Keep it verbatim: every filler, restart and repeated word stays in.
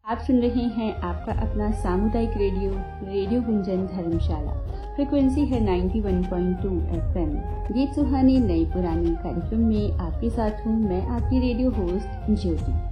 आप सुन रहे हैं आपका अपना सामुदायिक रेडियो रेडियो गुंजन धर्मशाला। फ्रिक्वेंसी है इक्यानवे पॉइंट दो एफएम। गीत सुहानी नई पुरानी कार्यक्रम में आपके साथ हूँ मैं, आपकी रेडियो होस्ट ज्योति।